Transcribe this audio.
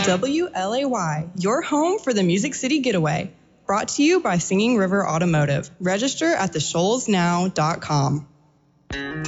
WLAY, your home for the Music City Getaway. Brought to you by Singing River Automotive. Register at theshoalsnow.com.